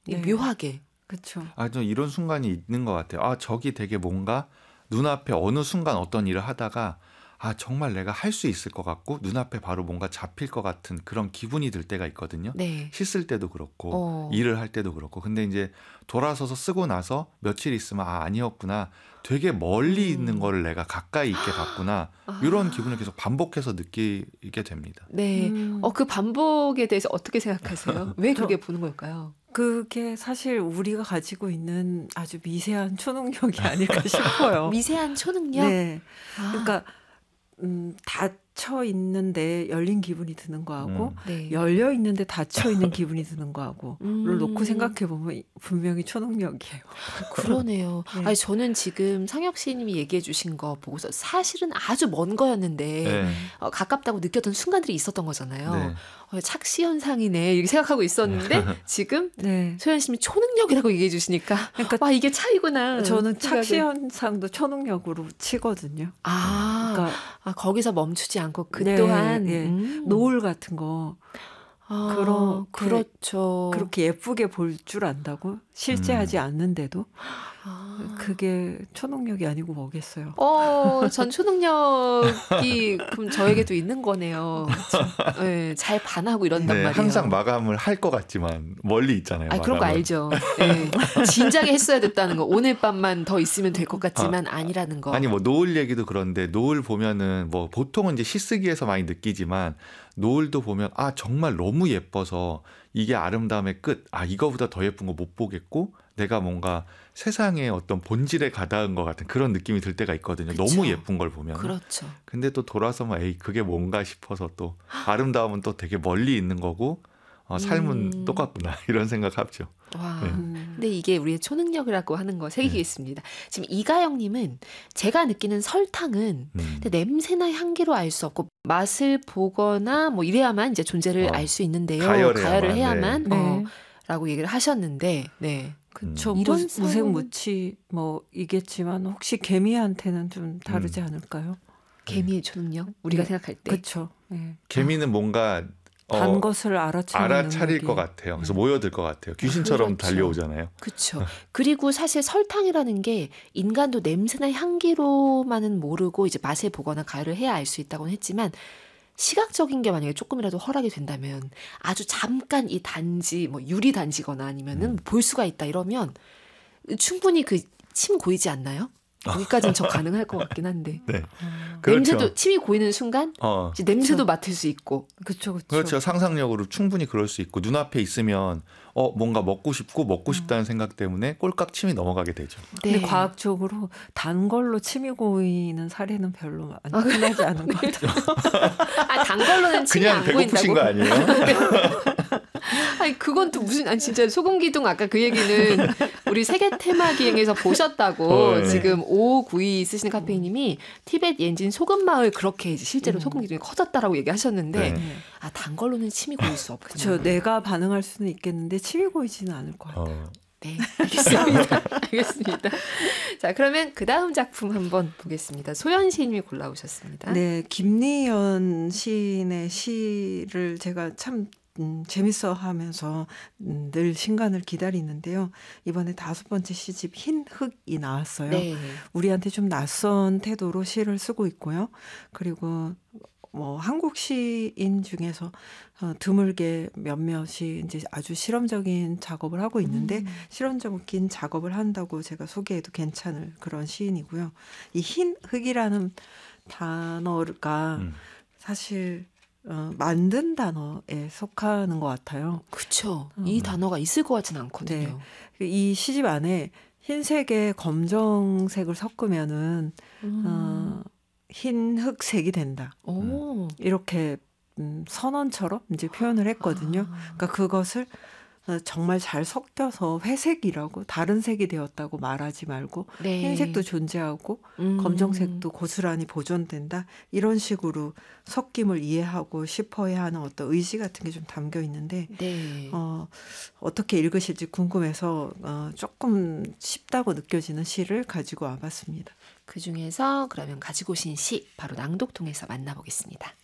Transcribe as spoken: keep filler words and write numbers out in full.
네. 묘하게. 그렇죠. 아, 저 이런 순간이 있는 것 같아요. 아, 저기 되게 뭔가 눈앞에 어느 순간 어떤 일을 하다가 아, 정말 내가 할 수 있을 것 같고 눈앞에 바로 뭔가 잡힐 것 같은 그런 기분이 들 때가 있거든요. 네. 씻을 때도 그렇고 어. 일을 할 때도 그렇고. 근데 이제 돌아서서 쓰고 나서 며칠 있으면 아, 아니었구나. 되게 멀리 음. 있는 거를 내가 가까이 있게 봤구나. 아. 이런 기분을 계속 반복해서 느끼게 됩니다. 네. 음. 어, 그 반복에 대해서 어떻게 생각하세요? 왜 그렇게 보는 걸까요? 그게 사실 우리가 가지고 있는 아주 미세한 초능력이 아닐까 싶어요. 미세한 초능력? 네. 아. 그러니까 음, 닫혀 있는데 열린 기분이 드는 거하고 음. 네. 열려 있는데 닫혀 있는 기분이 드는 거하고를 음. 놓고 생각해 보면 분명히 초능력이에요. 그러네요. 네. 아니 저는 지금 상혁 씨님이 얘기해 주신 거 보고서 사실은 아주 먼 거였는데 네. 어, 가깝다고 느꼈던 순간들이 있었던 거잖아요. 네. 어, 착시 현상이네 이렇게 생각하고 있었는데 지금 네. 소연 씨님이 초능력이라고 얘기해 주시니까 그러니까 와 이게 차이구나. 저는 생각을. 착시 현상도 초능력으로 치거든요. 아, 그러니까 아 거기서 멈추지 않고 그 네, 또한 네. 음. 노을 같은 거 아, 그런- 그렇죠. 그렇게 예쁘게 볼 줄 안다고 실제 음. 하지 않는데도 아. 그게 초능력이 아니고 뭐겠어요. 어, 전 초능력이 그럼 저에게도 있는 거네요. 네, 잘 반하고 이런단 네, 말이에요. 항상 마감을 할 것 같지만 멀리 있잖아요. 아, 그런 거 마감은. 알죠. 네. 진작에 했어야 됐다는 거. 오늘 밤만 더 있으면 될 것 같지만 아, 아니라는 거. 아니 뭐 노을 얘기도 그런데 노을 보면은 뭐 보통은 이제 시쓰기에서 많이 느끼지만 노을도 보면 아 정말 너무 예뻐서 이게 아름다움의 끝. 아 이거보다 더 예쁜 거 못 보겠고 내가 뭔가 세상의 어떤 본질에 가닿은 것 같은 그런 느낌이 들 때가 있거든요. 그쵸. 너무 예쁜 걸 보면. 그렇죠. 근데 또 돌아서면 에이 그게 뭔가 싶어서 또 아름다움은 또 되게 멀리 있는 거고 어, 삶은 음. 똑같구나 이런 생각하죠. 와. 네. 음. 근데 이게 우리의 초능력이라고 하는 거 새기겠습니다. 지금 이가영님은 제가 느끼는 설탕은 음. 근데 냄새나 향기로 알 수 없고 맛을 보거나 뭐 이래야만 이제 존재를 어, 알 수 있는데요. 가열해야만, 가열을 해야만 네. 어, 네. 라고 얘기를 하셨는데 네. 그쵸. 음. 이런 무- 삶은- 무색무취 뭐 이겠지만 혹시 개미한테는 좀 다르지 음. 않을까요? 개미의 초능력 우리가 네. 생각할 때 그렇죠. 네. 개미는 뭔가 어, 단 것을 알아채는 알아차릴 능력이. 것 같아요. 그래서 음. 모여들 것 같아요. 귀신처럼 그렇죠. 달려오잖아요. 그렇죠. 그리고 사실 설탕이라는 게 인간도 냄새나 향기로만은 모르고 이제 맛을 보거나 가열을 해야 알 수 있다고는 했지만 시각적인 게 만약에 조금이라도 허락이 된다면 아주 잠깐 이 단지 뭐 유리 단지거나 아니면은 음. 볼 수가 있다 이러면 충분히 그 침 고이지 않나요? 거기까지는 저 가능할 것 같긴 한데 네. 아, 그렇죠. 냄새도 침이 고이는 순간 어, 이제 냄새도 맡을 수 있고 그렇죠, 그렇죠. 그렇죠. 상상력으로 충분히 그럴 수 있고 눈앞에 있으면 어 뭔가 먹고 싶고 먹고 싶다는 생각 때문에 꼴깍 침이 넘어가게 되죠. 네. 근데 과학적으로 단 걸로 침이 고이는 사례는 별로 안 아, 흔하지 않은 것 같아요. 아, 단 걸로는 침이 그냥 안 배고프신 고인다고? 거 아니에요? 아니 그건 또 무슨 아니 진짜 소금기둥 아까 그 얘기는 우리 세계 테마 기행에서 보셨다고 어, 네. 지금 오오구이 쓰시는 카페인님이 티벳 옌진 소금 마을 그렇게 이제 실제로 음. 소금기둥이 커졌다라고 얘기하셨는데 네. 아 단 걸로는 침이 고일 수 없군요. 그렇죠. 내가 반응할 수는 있겠는데 침이 고이지는 않을 것 같아요. 어, 네, 알겠습니다. 알겠습니다. 자, 그러면 그 다음 작품 한번 보겠습니다. 소연 시인님이 골라오셨습니다. 네, 김리연 시인의 시를 제가 참 음, 재밌어 하면서 음, 늘 신간을 기다리는데요. 이번에 다섯 번째 시집 흰 흙이 나왔어요. 네. 우리한테 좀 낯선 태도로 시를 쓰고 있고요. 그리고 뭐 한국 시인 중에서 어, 드물게 몇몇이 이제 아주 실험적인 작업을 하고 있는데 음. 실험적인 작업을 한다고 제가 소개해도 괜찮을 그런 시인이고요. 이 흰 흙이라는 단어가 음. 사실 어, 만든 단어에 속하는 것 같아요. 그렇죠. 이 단어가 있을 것 같지는 않거든요. 네. 이 시집 안에 흰색에 검정색을 섞으면은 음. 어, 흰 흑색이 된다. 오. 이렇게 음, 선언처럼 이제 표현을 했거든요. 아. 그러니까 그것을 어, 정말 잘 섞여서 회색이라고 다른 색이 되었다고 말하지 말고 네. 흰색도 존재하고 음. 검정색도 고스란히 보존된다. 이런 식으로 섞임을 이해하고 싶어야 하는 어떤 의지 같은 게 좀 담겨 있는데 네. 어, 어떻게 읽으실지 궁금해서 어, 조금 쉽다고 느껴지는 시를 가지고 와봤습니다. 그 중에서 그러면 가지고 오신 시 바로 낭독 통해서 만나보겠습니다.